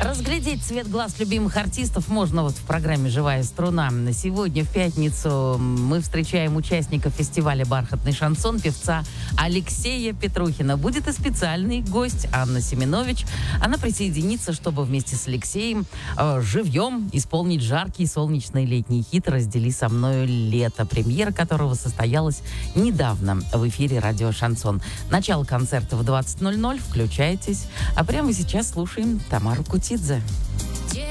Разглядеть цвет глаз любимых артистов можно вот в программе «Живая струна». Сегодня, в пятницу, мы встречаем участника фестиваля «Бархатный шансон», певца Алексея Петрухина. Будет и специальный гость Анна Семенович. Она присоединится, чтобы вместе с Алексеем живьем исполнить жаркий солнечный летний хит «Раздели со мною лето», премьера которого состоялась недавно в эфире радио «Шансон». Начало концерта в 20:00. Включайтесь. А прямо сейчас слушаем Тамару Кутидзе.